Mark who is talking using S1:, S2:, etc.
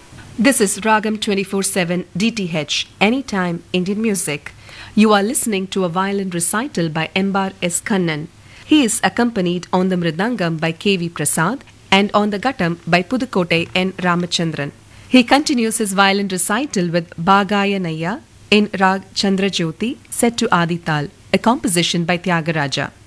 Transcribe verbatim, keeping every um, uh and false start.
S1: This is Ragam twenty-four seven D T H, Anytime Indian Music. You are listening to a violin recital by Embar S. Kannan. He is accompanied on the Mridangam by K V. Prasad and on the Gattam by Pudukkottai N. Ramachandran. He continues his violin recital with Bhagaya Naya in Rag Chandrajyoti set to Adi Tal, a composition by Tyagaraja.